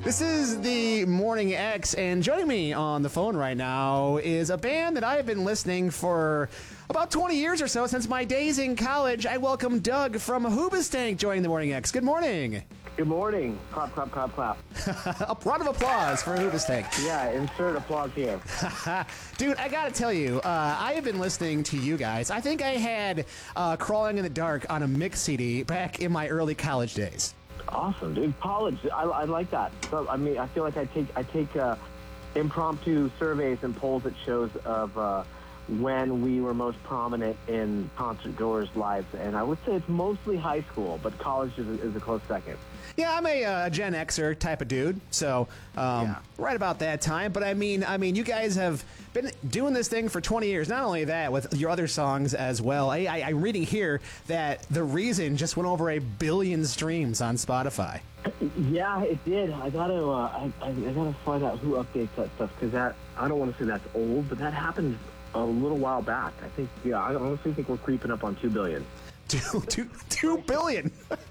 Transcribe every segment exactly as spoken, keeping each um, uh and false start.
This is the Morning X, and joining me on the phone right now is a band that I have been listening for about twenty years or so, since my days in college. I welcome Doug from Hoobastank joining the Morning X. Good morning. Good morning. Clap, clap, clap, clap. A round of applause for Hoobastank. Yeah, insert applause here. Dude, I gotta tell you, uh, I have been listening to you guys. I think I had uh, Crawling in the Dark on a mix C D back in my early college days. Awesome, dude. College, I, I like that. So, I mean, I feel like I take I take uh, impromptu surveys and polls at shows of uh, when we were most prominent in concert goers' lives, and I would say it's mostly high school, but college is a, is a close second. Yeah, I'm a uh, Gen Xer type of dude, so um, Yeah. right about that time. But I mean, I mean, you guys have been doing this thing for twenty years. Not only that, with your other songs as well. I, I, I'm reading here that The Reason just went over a billion streams on Spotify. Yeah, it did. I gotta, uh, I, I, I gotta find out who updates that stuff, because that, I don't want to say that's old, but that happened a little while back. I think, yeah, I honestly think we're creeping up on two billion. Two, two, two billion.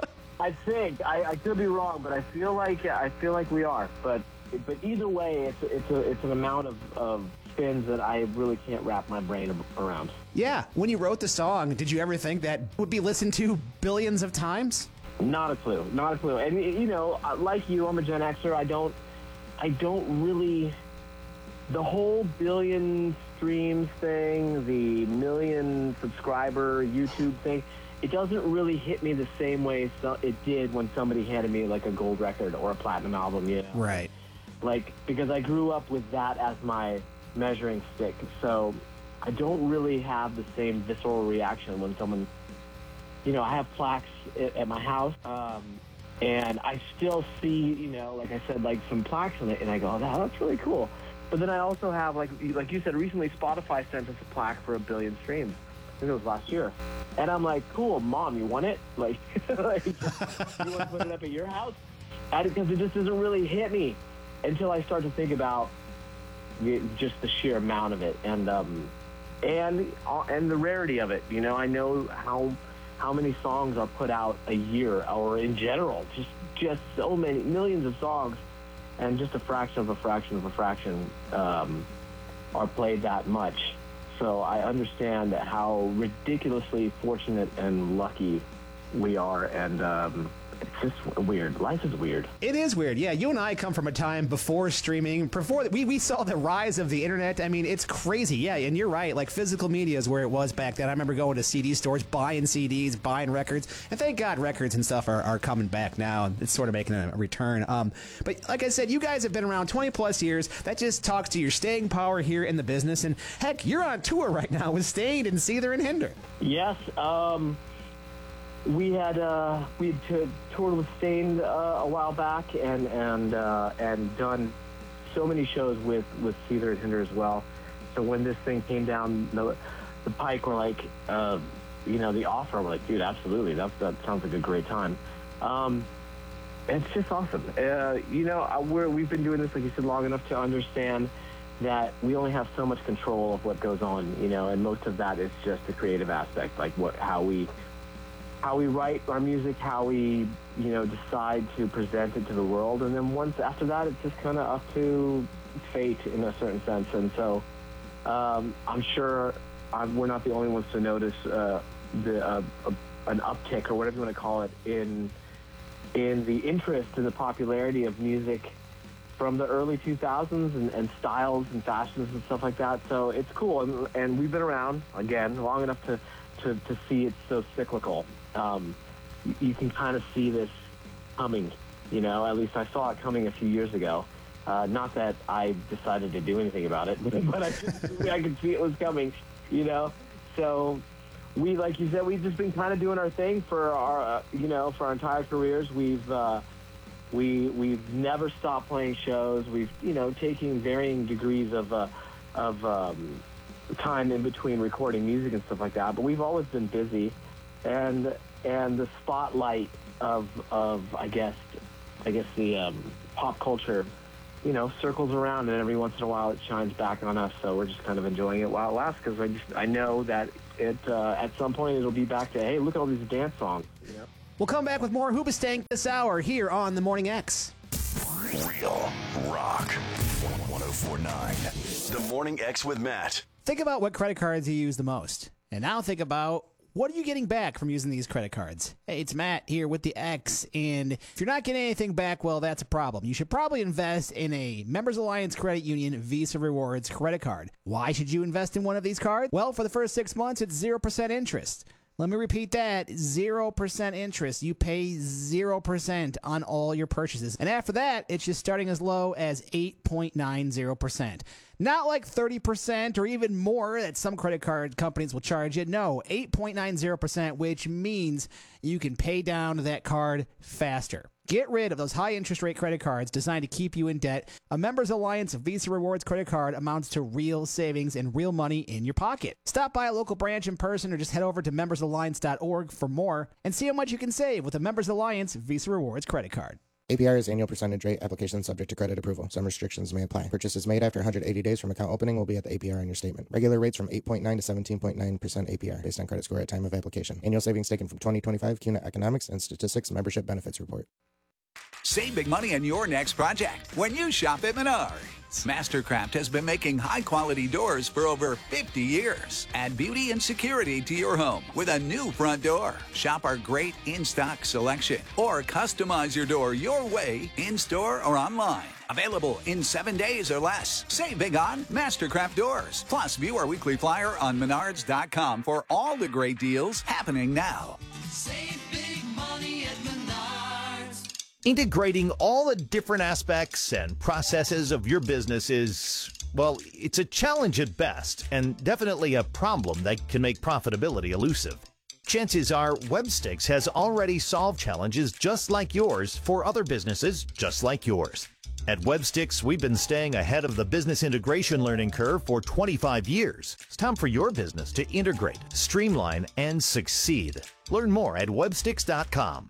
I think I, I could be wrong, but I feel like I feel like we are. But but either way, it's it's a it's an amount of, of spins that I really can't wrap my brain around. Yeah, when you wrote the song, did you ever think that would be listened to billions of times? Not a clue, not a clue. And you know, like you, I'm a Gen Xer. I don't I don't really the whole billion streams thing, the million subscriber YouTube thing. It doesn't really hit me the same way so it did when somebody handed me like a gold record or a platinum album, you know? Right. Like, because I grew up with that as my measuring stick, so I don't really have the same visceral reaction when someone, you know, I have plaques at, at my house, um, and I still see, you know, like I said, like some plaques on it, and I go, oh, that's really cool. But then I also have, like, like you said, recently Spotify sent us a plaque for a billion streams. I think it was last year. And I'm like, cool, Mom, you want it? Like, like you want to put it up at your house? Because it just doesn't really hit me until I start to think about the, just the sheer amount of it and um, and uh, and the rarity of it. You know, I know how how many songs are put out a year, or in general, just just so many millions of songs, and just a fraction of a fraction of a fraction um, are played that much. So I understand how ridiculously fortunate and lucky we are, and um, it's just weird. Life is weird. It is weird. Yeah, you and I come from a time before streaming, before we, we saw the rise of the internet. I mean, it's crazy. Yeah, and you're right. Like, physical media is where it was back then. I remember going to C D stores, buying C Ds, buying records, and thank God records and stuff are, are coming back now. It's sort of making a return. Um, but like I said, you guys have been around twenty plus years. That just talks to your staying power here in the business. And heck, you're on tour right now with Staind and Seether and Hinder. Yes. Um, we had uh, we had t- toured with Staind uh, a while back, and and uh, and done so many shows with with Seether and Hinder as well. So when this thing came down the, the pike, we're like, uh, you know, the offer, we're like, dude, absolutely, that that sounds like a great time. Um, it's just awesome. Uh, you know, we're we've been doing this, like you said, long enough to understand that we only have so much control of what goes on, you know, and most of that is just the creative aspect, like what how we. how we write our music, how we, you know, decide to present it to the world. And then once after that, it's just kind of up to fate in a certain sense. And so um, I'm sure I'm, we're not the only ones to notice uh, the uh, a, an uptick, or whatever you want to call it, in in the interest and the popularity of music from the early two thousands, and, and styles and fashions and stuff like that. So it's cool. And, and we've been around, again, long enough to, to, to see it's so cyclical. Um, you can kind of see this coming, you know, at least I saw it coming a few years ago. Uh, not that I decided to do anything about it, but I, just, I could see it was coming, you know. So we, like you said, we've just been kind of doing our thing for our, uh, you know, for our entire careers. We've, uh, we, we've never stopped playing shows. We've, you know, taken varying degrees of, uh, of um, time in between recording music and stuff like that, but we've always been busy. And and the spotlight of of I guess I guess the um, pop culture, you know, circles around, and every once in a while it shines back on us. So we're just kind of enjoying it while it lasts, because I just I know that it uh, at some point it'll be back to, hey, look at all these dance songs. You know? We'll come back with more Hoobastank this hour here on the Morning X. Real rock. one oh four point nine. The Morning X with Matt. Think about what credit cards you use the most. And now think about, what are you getting back from using these credit cards? Hey, it's Matt here with the X, and if you're not getting anything back, well, that's a problem. You should probably invest in a Members Alliance Credit Union Visa Rewards credit card. Why should you invest in one of these cards? Well, for the first six months, it's zero percent interest. Let me repeat that, zero percent interest. You pay zero percent on all your purchases. And after that, it's just starting as low as eight point nine zero percent. Not like thirty percent or even more that some credit card companies will charge you. No, eight point nine zero percent, which means you can pay down that card faster. Get rid of those high interest rate credit cards designed to keep you in debt. A Members Alliance Visa Rewards credit card amounts to real savings and real money in your pocket. Stop by a local branch in person or just head over to members alliance dot org for more and see how much you can save with a Members Alliance Visa Rewards credit card. A P R is annual percentage rate. Application subject to credit approval. Some restrictions may apply. Purchases made after one hundred eighty days from account opening will be at the A P R on your statement. Regular rates from eight point nine to seventeen point nine percent A P R based on credit score at time of application. Annual savings taken from twenty twenty-five C U N A Economics and Statistics Membership Benefits Report. Save big money on your next project when you shop at Menards. Mastercraft has been making high-quality doors for over fifty years. Add beauty and security to your home with a new front door. Shop our great in-stock selection or customize your door your way in-store or online. Available in seven days or less. Save big on Mastercraft doors. Plus, view our weekly flyer on menards dot com for all the great deals happening now. Save big money at Menards. Integrating all the different aspects and processes of your business is, well, it's a challenge at best, and definitely a problem that can make profitability elusive. Chances are Webstix has already solved challenges just like yours for other businesses just like yours. At Webstix, we've been staying ahead of the business integration learning curve for twenty-five years. It's time for your business to integrate, streamline, and succeed. Learn more at webstix dot com.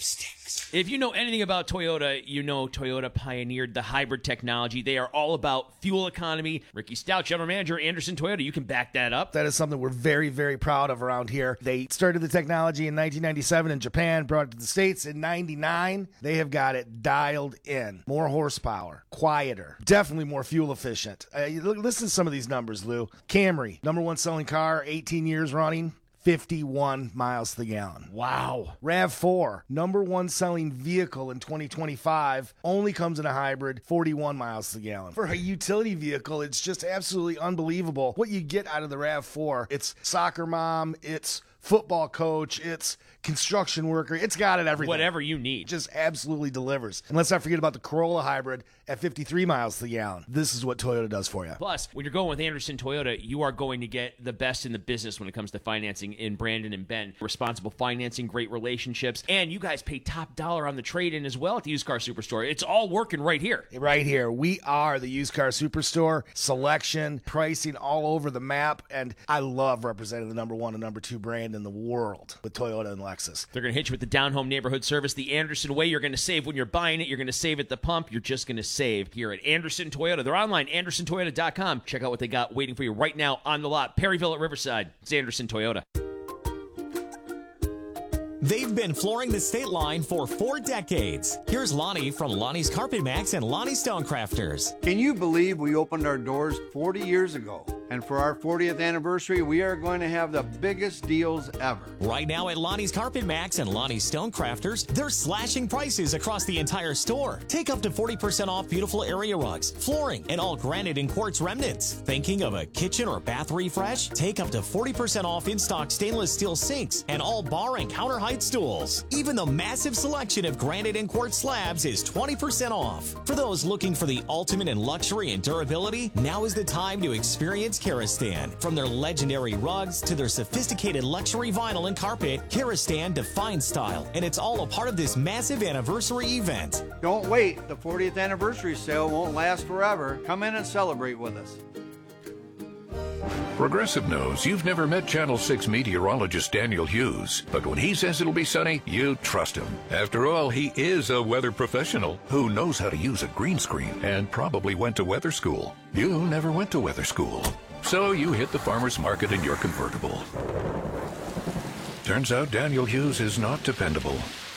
If you know anything about Toyota, you know Toyota pioneered the hybrid technology. They are all about fuel economy. Ricky Stout, General Manager, Anderson Toyota, you can back that up. That is something we're very, very proud of around here. They started the technology in nineteen ninety-seven in Japan, brought it to the States in ninety-nine. They have got it dialed in. More horsepower, quieter, definitely more fuel efficient. Uh, you look, listen to some of these numbers, Lou. Camry, number one selling car, eighteen years running. fifty-one miles to the gallon. Wow. RAV four, number one selling vehicle in twenty twenty-five, only comes in a hybrid, forty-one miles to the gallon. For a utility vehicle, it's just absolutely unbelievable what you get out of the RAV four. It's soccer mom, it's football coach, it's construction worker. It's got it everything. Whatever you need. Just absolutely delivers. And let's not forget about the Corolla hybrid at fifty-three miles to the gallon. This is what Toyota does for you. Plus, when you're going with Anderson Toyota, you are going to get the best in the business when it comes to financing in Brandon and Ben. Responsible financing, great relationships, and you guys pay top dollar on the trade-in as well at the Used Car Superstore. It's all working right here. Right here. We are the Used Car Superstore. Selection, pricing all over the map, and I love representing the number one and number two brand in the world with Toyota and Lexus. They're going to hit you with the down-home neighborhood service the Anderson way. You're going to save when you're buying it. You're going to save at the pump. You're just going to save here at Anderson Toyota. They're online, anderson toyota dot com. Check out what they got waiting for you right now on the lot. Perryville at Riverside. It's Anderson Toyota. They've been flooring the state line for four decades. Here's Lonnie from Lonnie's Carpet Max and Lonnie Stonecrafters. Can you believe we opened our doors forty years ago? And for our fortieth anniversary, we are going to have the biggest deals ever. Right now at Lonnie's Carpet Max and Lonnie's Stonecrafters, they're slashing prices across the entire store. Take up to forty percent off beautiful area rugs, flooring, and all granite and quartz remnants. Thinking of a kitchen or bath refresh? Take up to forty percent off in-stock stainless steel sinks and all bar and counter height stools. Even the massive selection of granite and quartz slabs is twenty percent off. For those looking for the ultimate in luxury and durability, now is the time to experience Karastan. From their legendary rugs to their sophisticated luxury vinyl and carpet, Karastan defines style, and it's all a part of this massive anniversary event. Don't wait. The fortieth anniversary sale won't last forever. Come in and celebrate with us. Progressive knows you've never met Channel six meteorologist Daniel Hughes, but when he says it'll be sunny, you trust him. After all, he is a weather professional who knows how to use a green screen and probably went to weather school. You never went to weather school, so you hit the farmer's market in your convertible. Turns out Daniel Hughes is not dependable.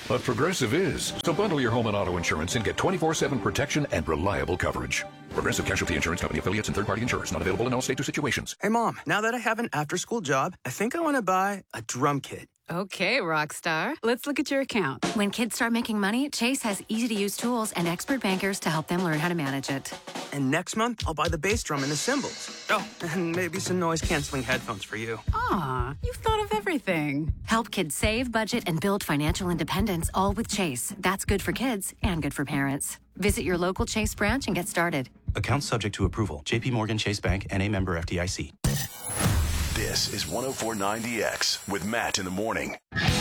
But Progressive is. So bundle your home and auto insurance and get twenty-four seven protection and reliable coverage. Progressive Casualty Insurance Company affiliates and third-party insurers. Not available in all states or situations. Hey, Mom, now that I have an after-school job, I think I want to buy a drum kit. Okay, rock star. Let's look at your account. When kids start making money, Chase has easy-to-use tools and expert bankers to help them learn how to manage it. And next month, I'll buy the bass drum and the cymbals. Oh, and maybe some noise-canceling headphones for you. Aw, you've thought of everything. Help kids save, budget, and build financial independence, all with Chase. That's good for kids and good for parents. Visit your local Chase branch and get started. Account subject to approval. J P Morgan Chase Bank, N A member F D I C. This is one oh four point nine D X with Matt in the morning.